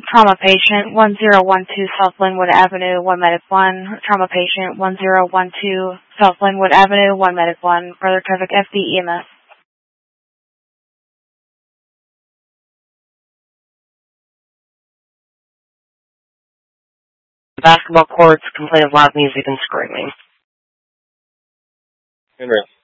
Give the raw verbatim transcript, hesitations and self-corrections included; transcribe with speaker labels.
Speaker 1: Trauma patient one zero one two South Linwood Avenue, one Medic one. Trauma patient one zero one two South Linwood Avenue, one Medic one. Further traffic F D E M S.
Speaker 2: Basketball courts complain of loud music and screaming.
Speaker 3: Henry.